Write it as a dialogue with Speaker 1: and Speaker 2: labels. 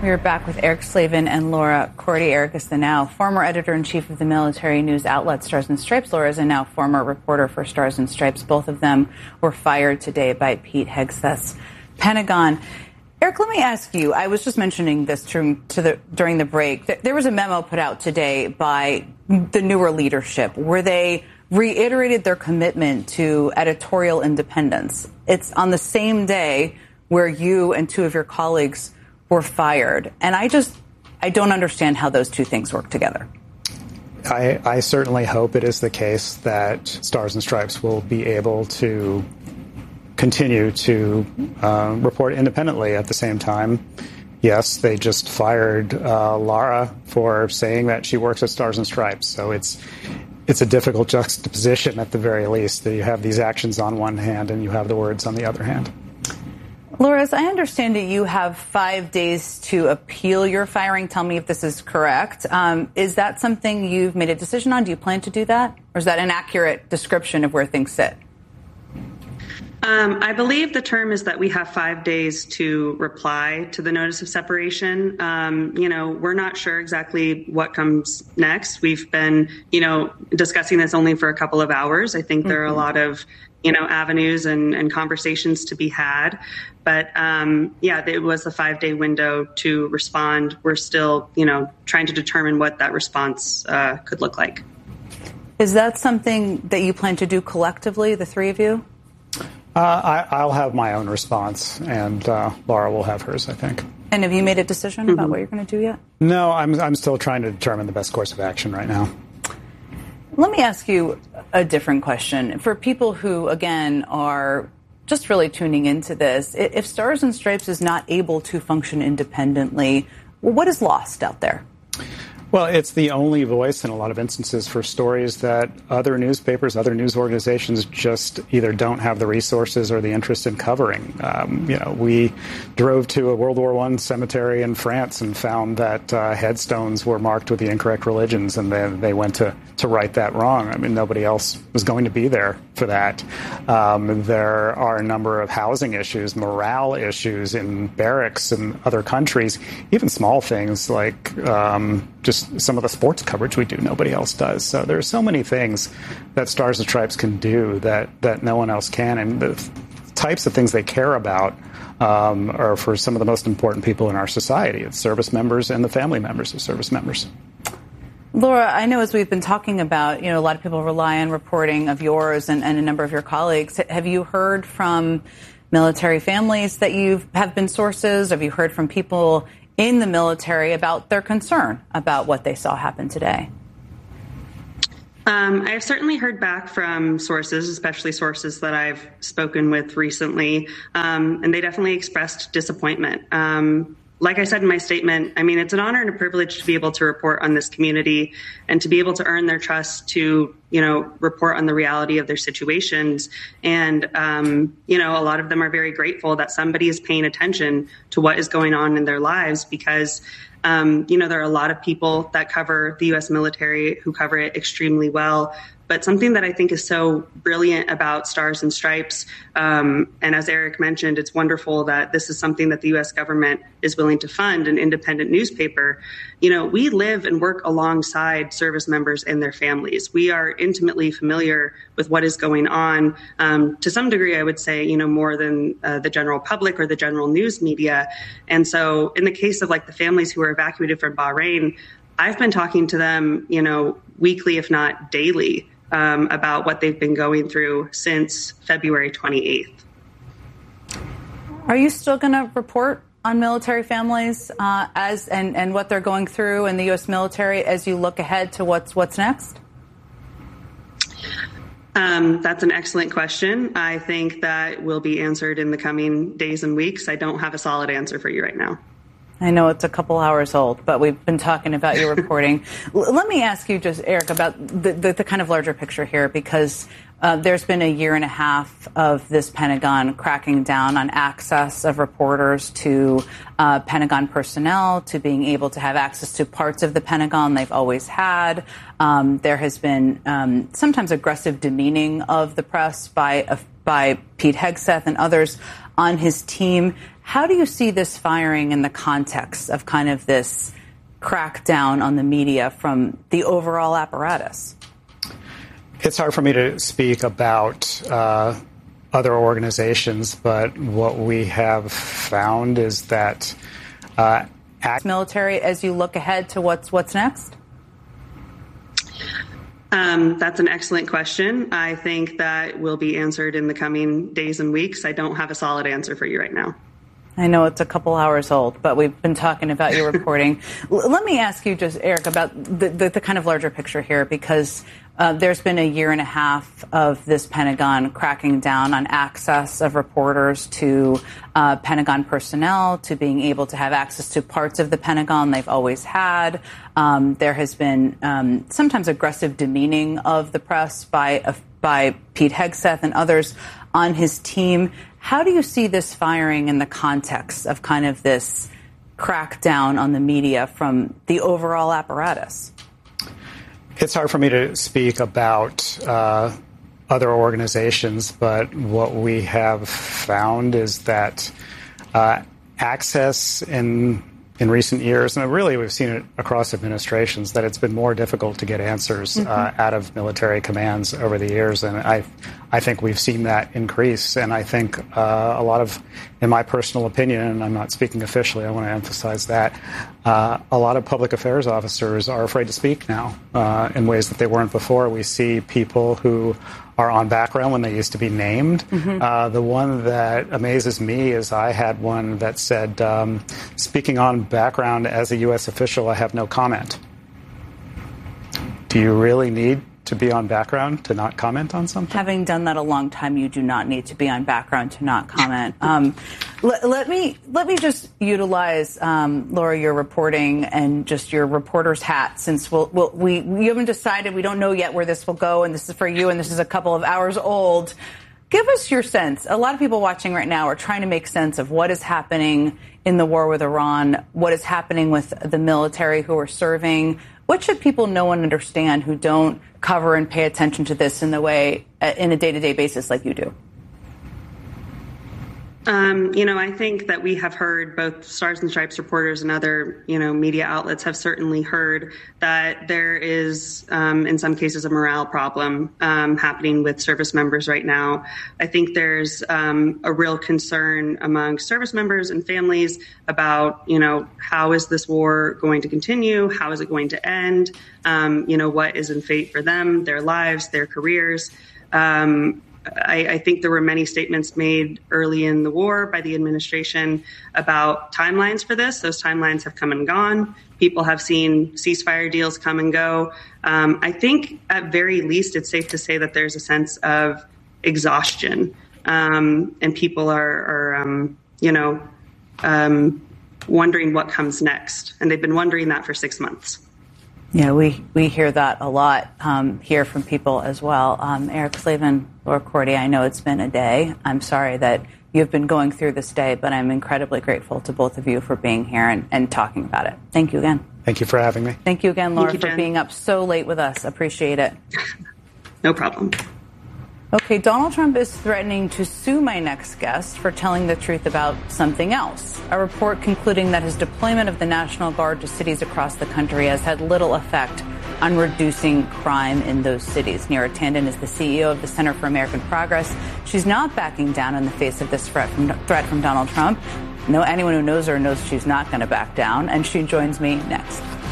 Speaker 1: We are back with Eric Slavin and Laura Cordy. Eric is the now former editor-in-chief of the military news outlet Stars and Stripes. Laura is a now former reporter for Stars and Stripes. Both of them were fired today by Pete Hegseth's Pentagon. Eric, let me ask you, I was just mentioning this during the break. There was a memo put out today by the newer leadership where they reiterated their commitment to editorial independence. It's on the same day where you and two of your colleagues were fired. And I don't understand how those two things work together.
Speaker 2: I certainly hope it is the case that Stars and Stripes will be able to continue to report independently at the same time. Yes, they just fired Laura for saying that she works at Stars and Stripes. So it's a difficult juxtaposition at the very least, that you have these actions on one hand and you have the words on the other hand.
Speaker 1: Laura, as I understand it, you have 5 days to appeal your firing. Tell me if this is correct. Is that something you've made a decision on? Do you plan to do that? Or is that an accurate description of where things sit?
Speaker 3: I believe the term is that we have 5 days to reply to the notice of separation. We're not sure exactly what comes next. We've been, discussing this only for a couple of hours. I think there are a lot of, avenues and conversations to be had. But, it was a 5-day window to respond. We're still, trying to determine what that response could look like.
Speaker 1: Is that something that you plan to do collectively, the three of you?
Speaker 2: I'll have my own response, and Laura will have hers, I think.
Speaker 1: And have you made a decision about what you're going to do yet?
Speaker 2: No, I'm still trying to determine the best course of action right now.
Speaker 1: Let me ask you a different question. For people who, again, are just really tuning into this, if Stars and Stripes is not able to function independently, what is lost out there?
Speaker 2: Well, it's the only voice in a lot of instances for stories that other newspapers, other news organizations just either don't have the resources or the interest in covering. We drove to a World War I cemetery in France and found that headstones were marked with the incorrect religions, and then they went to right that wrong. I mean, nobody else was going to be there for that. There are a number of housing issues, morale issues in barracks and other countries, even small things like just some of the sports coverage we do, nobody else does. So there are so many things that Stars and Stripes can do that no one else can. And the types of things they care about are for some of the most important people in our society. It's service members and the family members of service members.
Speaker 1: Laura, I know as we've been talking about, a lot of people rely on reporting of yours and a number of your colleagues. Have you heard from military families that have been sources? Have you heard from people in the military about their concern about what they saw happen today?
Speaker 3: I've certainly heard back from sources, especially sources that I've spoken with recently, and they definitely expressed disappointment. Like I said in my statement, I mean, it's an honor and a privilege to be able to report on this community and to be able to earn their trust to, report on the reality of their situations. And, a lot of them are very grateful that somebody is paying attention to what is going on in their lives because, there are a lot of people that cover the U.S. military who cover it extremely well. But something that I think is so brilliant about Stars and Stripes, and as Eric mentioned, it's wonderful that this is something that the U.S. government is willing to fund, an independent newspaper. We live and work alongside service members and their families. We are intimately familiar with what is going on, to some degree, I would say, more than the general public or the general news media. And so in the case of like the families who were evacuated from Bahrain, I've been talking to them, weekly, if not daily, about what they've been going through since February 28th.
Speaker 1: Are you still going to report on military families and what they're going through in the U.S. military as you look ahead to what's next?
Speaker 3: That's an excellent question. I think that will be answered in the coming days and weeks. I don't have a solid answer for you right now.
Speaker 1: I know it's a couple hours old, but we've been talking about your reporting. Let me ask you just, Eric, about the kind of larger picture here, because there's been a year and a half of this Pentagon cracking down on access of reporters to Pentagon personnel, to being able to have access to parts of the Pentagon they've always had. There has been sometimes aggressive demeaning of the press by Pete Hegseth and others. on his team. How do you see this firing in the context of kind of this crackdown on the media from the overall apparatus?
Speaker 2: It's hard for me to speak about other organizations, but what we have found is that
Speaker 1: military, as you look ahead to what's next?
Speaker 3: That's an excellent question. I think that will be answered in the coming days and weeks. I don't have a solid answer for you right now.
Speaker 1: I know it's a couple hours old, but we've been talking about your reporting. Let me ask you just, Eric, about the kind of larger picture here, because there's been a year and a half of this Pentagon cracking down on access of reporters to Pentagon personnel, to being able to have access to parts of the Pentagon they've always had. There has been sometimes aggressive demeaning of the press by Pete Hegseth and others on his team. How do you see this firing in the context of kind of this crackdown on the media from the overall apparatus?
Speaker 2: It's hard for me to speak about other organizations, but what we have found is that access in recent years, and really we've seen it across administrations, that it's been more difficult to get answers out of military commands over the years. And I think we've seen that increase. And I think a lot of, in my personal opinion, and I'm not speaking officially, I want to emphasize that, a lot of public affairs officers are afraid to speak now in ways that they weren't before. We see people who are on background when they used to be named. The one that amazes me is I had one that said, speaking on background as a U.S. official, I have no comment. Do you really need to be on background to not comment on something?
Speaker 1: Having done that a long time, you do not need to be on background to not comment. Let me just utilize, Laura, your reporting and just your reporter's hat, since we haven't decided, we don't know yet where this will go, and this is for you, and this is a couple of hours old. Give us your sense. A lot of people watching right now are trying to make sense of what is happening in the war with Iran, what is happening with the military who are serving. What should people know and understand who don't cover and pay attention to this in the way, in a day-to-day basis like you do?
Speaker 3: I think that we have heard, both Stars and Stripes reporters and other, media outlets have certainly heard that there is, in some cases, a morale problem happening with service members right now. I think there's a real concern among service members and families about, how is this war going to continue? How is it going to end? What is in fate for them, their lives, their careers? I think there were many statements made early in the war by the administration about timelines for this. Those timelines have come and gone. People have seen ceasefire deals come and go. I think at very least it's safe to say that there's a sense of exhaustion, and people are wondering what comes next. And they've been wondering that for 6 months.
Speaker 1: Yeah, we hear that a lot here from people as well. Eric Slavin, Laura Corti, I know it's been a day. I'm sorry that you've been going through this day, but I'm incredibly grateful to both of you for being here and talking about it. Thank you again.
Speaker 2: Thank you for having me.
Speaker 1: Thank you again, Laura, for being up so late with us. Appreciate it.
Speaker 3: No problem.
Speaker 1: Okay, Donald Trump is threatening to sue my next guest for telling the truth about something else. A report concluding that his deployment of the National Guard to cities across the country has had little effect on reducing crime in those cities. Neera Tanden is the CEO of the Center for American Progress. She's not backing down in the face of this threat from Donald Trump. Anyone who knows her knows she's not going to back down, and she joins me next.